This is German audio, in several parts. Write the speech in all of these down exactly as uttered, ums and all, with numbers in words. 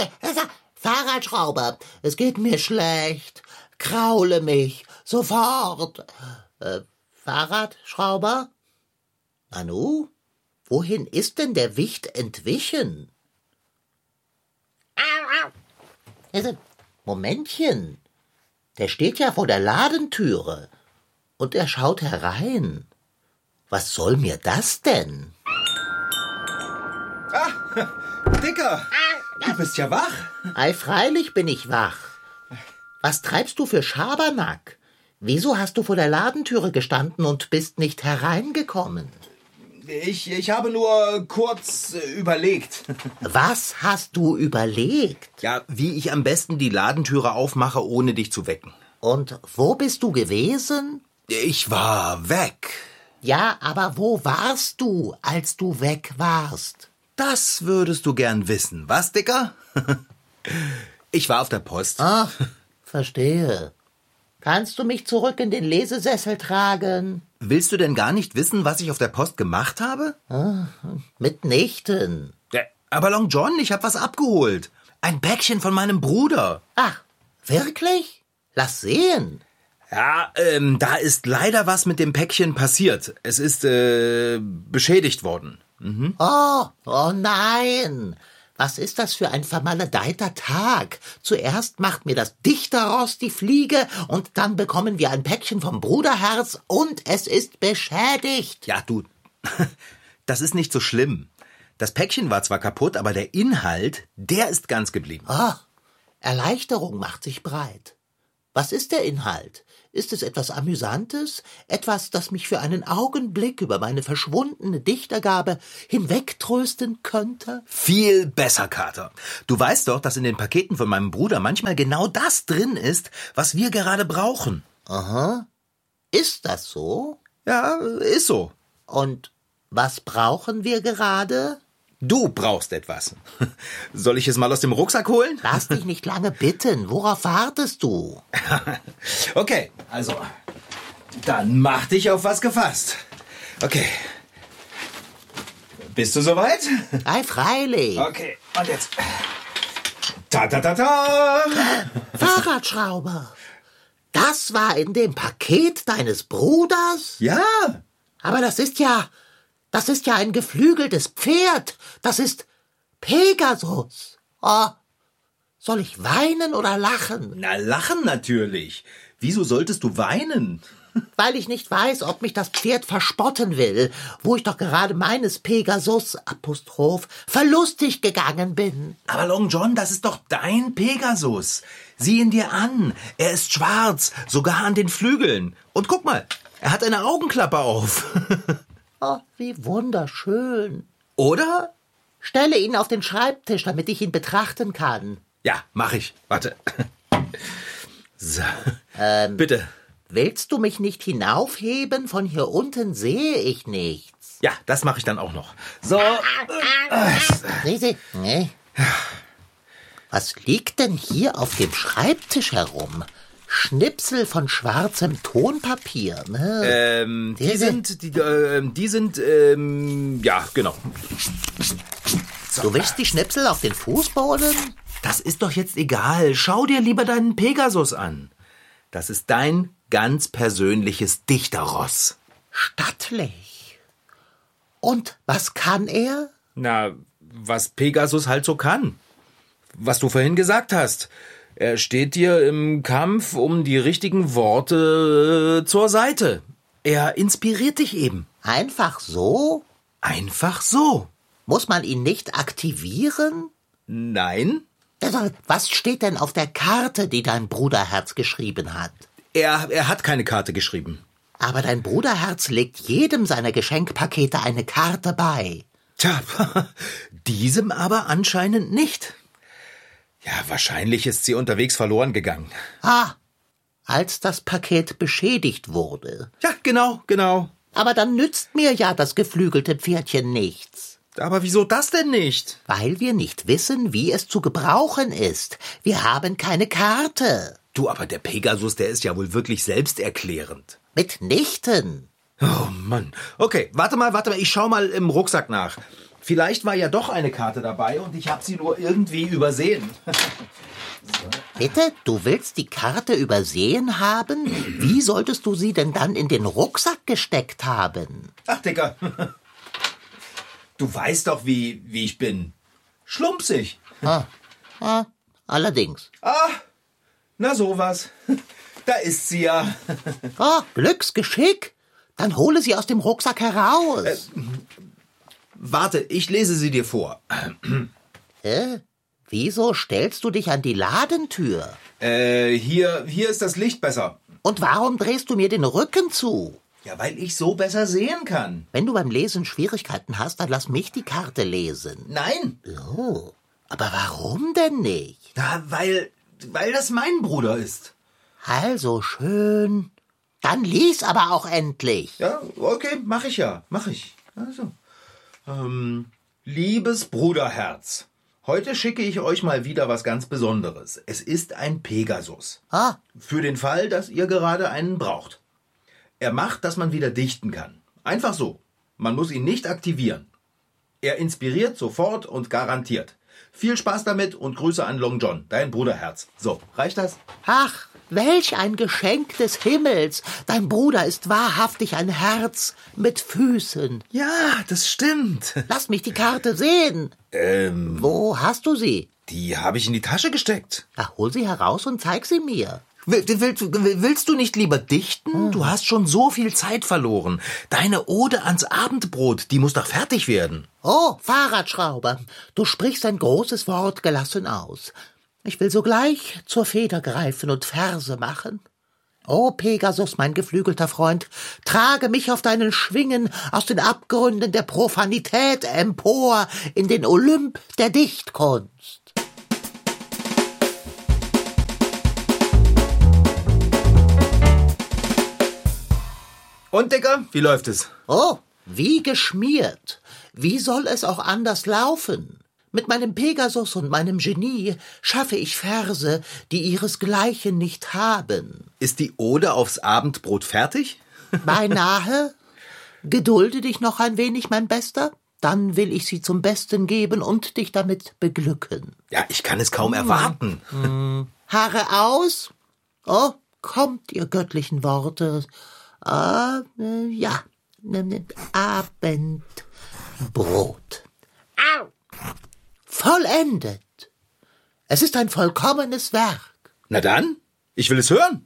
Fahrradschrauber, es geht mir schlecht. Kraule mich, sofort. Äh, Fahrradschrauber? Nanu, wohin ist denn der Wicht entwichen? Momentchen, der steht ja vor der Ladentüre und er schaut herein. Was soll mir das denn? Ah, Dicker, du bist ja wach. Ei, freilich bin ich wach. Was treibst du für Schabernack? Wieso hast du vor der Ladentüre gestanden und bist nicht hereingekommen? Ich, ich habe nur kurz äh, überlegt. Was hast du überlegt? Ja, wie ich am besten die Ladentüre aufmache, ohne dich zu wecken. Und wo bist du gewesen? Ich war weg. Ja, aber wo warst du, als du weg warst? Das würdest du gern wissen, was, Dicker? Ich war auf der Post. Ach, verstehe. Kannst du mich zurück in den Lesesessel tragen? Willst du denn gar nicht wissen, was ich auf der Post gemacht habe? Ah, mitnichten. Ja, aber Long John, ich habe was abgeholt. Ein Päckchen von meinem Bruder. Ach, wirklich? Lass sehen. Ja, ähm, da ist leider was mit dem Päckchen passiert. Es ist, äh, beschädigt worden. Mhm. Oh, oh nein. Was ist das für ein vermaledeiter Tag? Zuerst macht mir das Dichterross die Fliege und dann bekommen wir ein Päckchen vom Bruderherz und es ist beschädigt. Ja, du, das ist nicht so schlimm. Das Päckchen war zwar kaputt, aber der Inhalt, der ist ganz geblieben. Oh, Erleichterung macht sich breit. Was ist der Inhalt? Ist es etwas Amüsantes? Etwas, das mich für einen Augenblick über meine verschwundene Dichtergabe hinwegtrösten könnte? Viel besser, Kater. Du weißt doch, dass in den Paketen von meinem Bruder manchmal genau das drin ist, was wir gerade brauchen. Aha. Ist das so? Ja, ist so. Und was brauchen wir gerade? Du brauchst etwas. Soll ich es mal aus dem Rucksack holen? Lass dich nicht lange bitten. Worauf wartest du? Okay, also, dann mach dich auf was gefasst. Okay. Bist du soweit? Ei, freilich. Okay, und jetzt. Ta ta ta ta! Fahrradschrauber. Das war in dem Paket deines Bruders? Ja. Aber das ist ja... Das ist ja ein geflügeltes Pferd. Das ist Pegasus. Oh, soll ich weinen oder lachen? Na, lachen natürlich. Wieso solltest du weinen? Weil ich nicht weiß, ob mich das Pferd verspotten will, wo ich doch gerade meines Pegasus, Apostroph, verlustig gegangen bin. Aber Long John, das ist doch dein Pegasus. Sieh ihn dir an. Er ist schwarz, sogar an den Flügeln. Und guck mal, er hat eine Augenklappe auf. Oh, wie wunderschön. Oder? Stelle ihn auf den Schreibtisch, damit ich ihn betrachten kann. Ja, mach ich. Warte. So. Ähm, Bitte. Willst du mich nicht hinaufheben? Von hier unten sehe ich nichts. Ja, das mache ich dann auch noch. So. Sieh, sieh. Nee. Was liegt denn hier auf dem Schreibtisch herum? Schnipsel von schwarzem Tonpapier, ne? Ähm, die Diese- sind, die, äh, die sind, ähm, ja, genau. So. Du wischst die Schnipsel auf den Fußboden? Das ist doch jetzt egal. Schau dir lieber deinen Pegasus an. Das ist dein ganz persönliches Dichterross. Stattlich. Und was kann er? Na, was Pegasus halt so kann. Was du vorhin gesagt hast. Er steht dir im Kampf um die richtigen Worte äh, zur Seite. Er inspiriert dich eben. Einfach so? Einfach so. Muss man ihn nicht aktivieren? Nein, Also, was steht denn auf der Karte, die dein Bruderherz geschrieben hat? er, er hat keine Karte geschrieben. Aber dein Bruderherz legt jedem seiner Geschenkpakete eine Karte bei. Tja, diesem aber anscheinend nicht. Ja, wahrscheinlich ist sie unterwegs verloren gegangen. Ah, als das Paket beschädigt wurde. Ja, genau, genau. Aber dann nützt mir ja das geflügelte Pferdchen nichts. Aber wieso das denn nicht? Weil wir nicht wissen, wie es zu gebrauchen ist. Wir haben keine Karte. Du, aber der Pegasus, der ist ja wohl wirklich selbsterklärend. Mitnichten. Oh Mann. Okay, warte mal, warte mal, ich schau mal im Rucksack nach. Vielleicht war ja doch eine Karte dabei und ich habe sie nur irgendwie übersehen. Bitte, du willst die Karte übersehen haben? Wie solltest du sie denn dann in den Rucksack gesteckt haben? Ach, Dicker, du weißt doch, wie, wie ich bin. Schlumpsig. Ah, ah, allerdings. Ah, na sowas. Da ist sie ja. Ah, Glücksgeschick. Dann hole sie aus dem Rucksack heraus. Äh, warte, ich lese sie dir vor. Hä? Wieso stellst du dich an die Ladentür? Äh, hier, hier ist das Licht besser. Und warum drehst du mir den Rücken zu? Ja, weil ich so besser sehen kann. Wenn du beim Lesen Schwierigkeiten hast, dann lass mich die Karte lesen. Nein. Oh, aber warum denn nicht? Na, weil, weil das mein Bruder ist. Also schön. Dann lies aber auch endlich. Ja, okay, mach ich ja, mach ich. Also, ähm, liebes Bruderherz, heute schicke ich euch mal wieder was ganz Besonderes. Es ist ein Pegasus. Ah, Für den Fall, dass ihr gerade einen braucht. Er macht, dass man wieder dichten kann. Einfach so. Man muss ihn nicht aktivieren. Er inspiriert sofort und garantiert. Viel Spaß damit und Grüße an Long John, dein Bruderherz. So, reicht das? ach, welch ein Geschenk des Himmels. Dein Bruder ist wahrhaftig ein Herz mit Füßen. Ja, das stimmt. Lass mich die Karte sehen. Ähm, Wo hast du sie? die habe ich in die Tasche gesteckt. Na, hol sie heraus und zeig sie mir. Will, willst, willst du nicht lieber dichten? Du hast schon so viel Zeit verloren. Deine Ode ans Abendbrot, die muss doch fertig werden. Oh, Fahrradschrauber, du sprichst ein großes Wort gelassen aus. Ich will sogleich zur Feder greifen und Verse machen. O Pegasus, mein geflügelter Freund, trage mich auf deinen Schwingen aus den Abgründen der Profanität empor in den Olymp der Dichtkunst. Und, Dicker, wie läuft es? Oh, wie geschmiert. Wie soll es auch anders laufen? Mit meinem Pegasus und meinem Genie schaffe ich Verse, die ihresgleichen nicht haben. Ist die Ode aufs Abendbrot fertig? Beinahe. Gedulde dich noch ein wenig, mein Bester. Dann will ich sie zum Besten geben und dich damit beglücken. Ja, ich kann es kaum erwarten. Haare aus. Oh, kommt, ihr göttlichen Worte. Ah, äh, ja, Abendbrot. Au! Vollendet. Es ist ein vollkommenes Werk. Na dann, ich will es hören.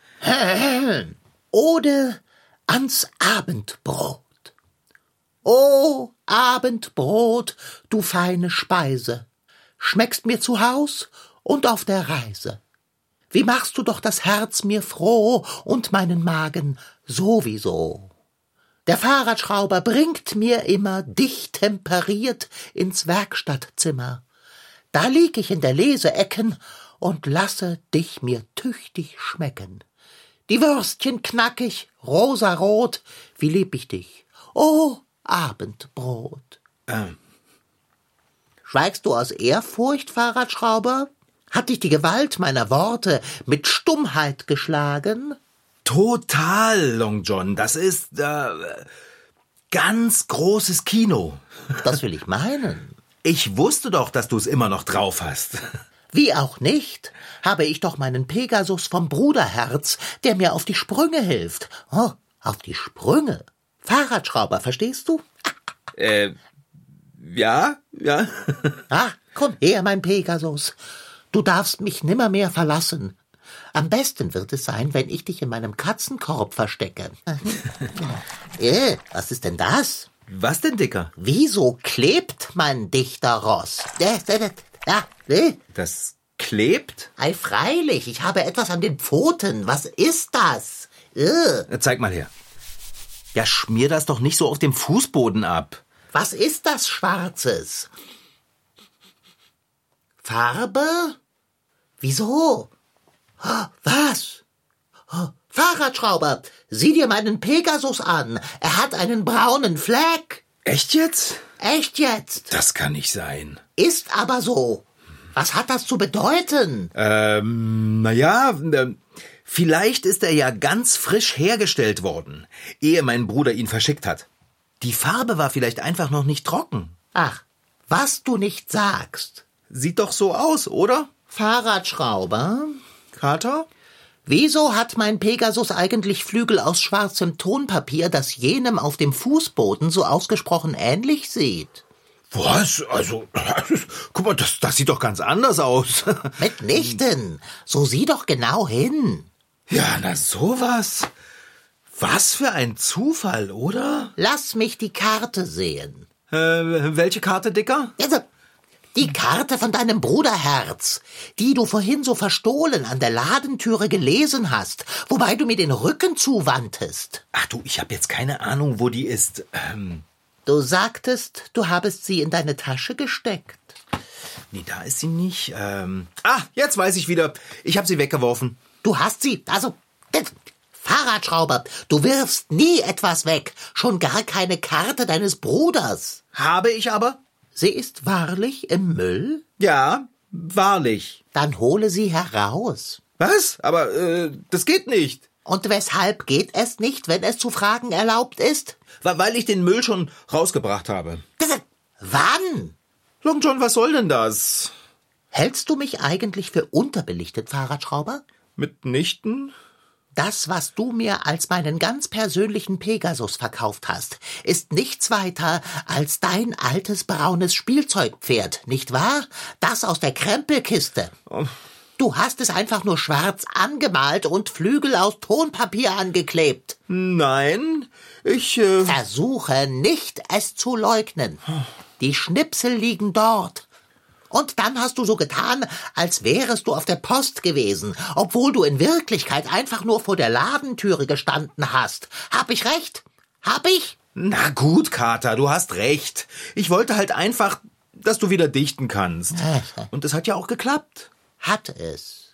Ode ans Abendbrot. O Abendbrot, du feine Speise, schmeckst mir zu Haus und auf der Reise. Wie machst du doch das Herz mir froh und meinen Magen sowieso. Der Fahrradschrauber bringt mir immer dich temperiert ins Werkstattzimmer. Da lieg ich in der Leseecken und lasse dich mir tüchtig schmecken. Die Würstchen knackig, rosarot, wie lieb ich dich, o Abendbrot. Ähm. Schweigst du aus Ehrfurcht, Fahrradschrauber? Hat dich die Gewalt meiner Worte mit Stummheit geschlagen? Total, Long John. Das ist äh, ganz großes Kino. Das will ich meinen. Ich wusste doch, dass du es immer noch drauf hast. Wie auch nicht, habe ich doch meinen Pegasus vom Bruderherz, der mir auf die Sprünge hilft. Oh, auf die Sprünge. Fahrradschrauber, verstehst du? Äh, ja, ja. Ah, komm her, mein Pegasus. Du darfst mich nimmermehr verlassen. Am besten wird es sein, wenn ich dich in meinem Katzenkorb verstecke. äh, was ist denn das? Was denn, Dicker? Wieso klebt mein Dichterross? Äh, äh, äh, äh. Das klebt? Ei, freilich, ich habe etwas an den Pfoten. Was ist das? Äh. Zeig mal her. Ja, schmier das doch nicht so auf dem Fußboden ab. Was ist das Schwarzes? Farbe? Wieso? Was? Fahrradschrauber, sieh dir meinen Pegasus an. Er hat einen braunen Fleck. Echt jetzt? Echt jetzt? Das kann nicht sein. Ist aber so. Was hat das zu bedeuten? Ähm, naja, äh, vielleicht ist er ja ganz frisch hergestellt worden, ehe mein Bruder ihn verschickt hat. Die Farbe war vielleicht einfach noch nicht trocken. Ach, was du nicht sagst. Sieht doch so aus, oder? Fahrradschrauber? Kater? Wieso hat mein Pegasus eigentlich Flügel aus schwarzem Tonpapier, das jenem auf dem Fußboden so ausgesprochen ähnlich sieht? Was? Also, guck mal, das, das sieht doch ganz anders aus. Mitnichten. So sieh doch genau hin. Ja, na sowas. Was für ein Zufall, oder? Lass mich die Karte sehen. Äh, welche Karte, Dicker? Also, die Karte von deinem Bruderherz, die du vorhin so verstohlen an der Ladentüre gelesen hast, wobei du mir den Rücken zuwandtest. Ach du, ich habe jetzt keine Ahnung, wo die ist. Ähm, Du sagtest, du habest sie in deine Tasche gesteckt. nee, da ist sie nicht. Ähm, ah, jetzt weiß ich wieder. Ich habe sie weggeworfen. Du hast sie, also, Fahrradschrauber, du wirfst nie etwas weg, schon gar keine Karte deines Bruders. Habe ich aber? Sie ist wahrlich im Müll? Ja, wahrlich. Dann hole sie heraus. Was? Aber äh, das geht nicht. Und weshalb geht es nicht, wenn es zu fragen erlaubt ist? Weil ich den Müll schon rausgebracht habe. Das, wann? Long John, was soll denn das? Hältst du mich eigentlich für unterbelichtet, Fahrradschrauber? Mitnichten? Das, was du mir als meinen ganz persönlichen Pegasus verkauft hast, ist nichts weiter als dein altes braunes Spielzeugpferd, nicht wahr? Das aus der Krempelkiste. Oh. Du hast es einfach nur schwarz angemalt und Flügel aus Tonpapier angeklebt. Nein, ich... Äh Versuche nicht, es zu leugnen. Die Schnipsel liegen dort. Und dann hast du so getan, als wärest du auf der Post gewesen, obwohl du in Wirklichkeit einfach nur vor der Ladentüre gestanden hast. Hab ich recht? Hab ich? Na gut, Kater, du hast recht. Ich wollte halt einfach, dass du wieder dichten kannst. Und es hat ja auch geklappt. Hat es.